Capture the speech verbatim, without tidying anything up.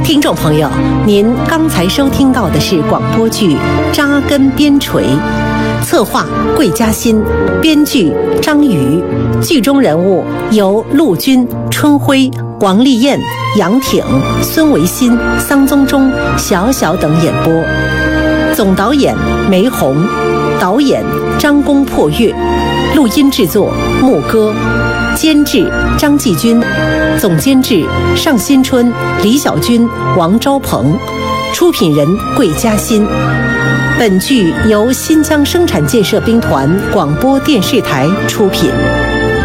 听众朋友，您刚才收听到的是广播剧《扎根边陲》，策划桂嘉欣，编剧张瑜，剧中人物由陆军、春晖、王丽燕、杨挺、孙维新、桑宗忠、小小等演播。总导演梅红，导演张公破月，录音制作牧歌，监制张继军，总监制尚新春、李小军、王昭鹏，出品人桂嘉欣。本剧由新疆生产建设兵团广播电视台出品。